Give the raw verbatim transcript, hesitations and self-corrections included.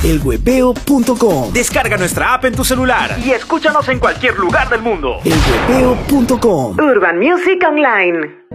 el huepeo punto com. Descarga nuestra app en tu celular y escúchanos en cualquier lugar del mundo. el huepeo punto com. Urban Music Online.